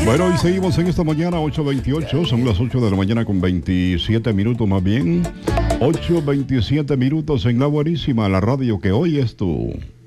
Bueno, y seguimos en esta mañana, 8:28, son las 8 de la mañana con 27 minutos más bien. 8:27 minutos en La Buenísima, la radio que hoy es tú.